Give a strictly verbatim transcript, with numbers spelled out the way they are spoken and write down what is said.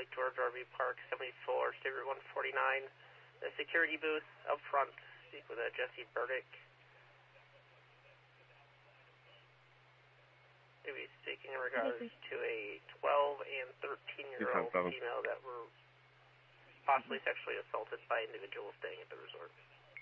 Lake George R V Park, seventy-four, State Route one forty-nine. The security booth up front. Speak with uh, Jesse Burdick. He'll be speaking in regards to a twelve and thirteen year old female that were possibly sexually assaulted by individuals staying at the resort.